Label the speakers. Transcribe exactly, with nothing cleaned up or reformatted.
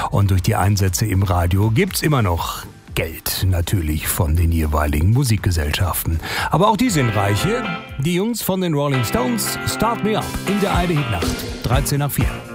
Speaker 1: Und durch die Einsätze im Radio gibt's immer noch Geld, natürlich von den jeweiligen Musikgesellschaften. Aber auch die sind reiche. Die Jungs von den Rolling Stones, Start Me Up in der Eine Hitnacht, dreizehn nach vier.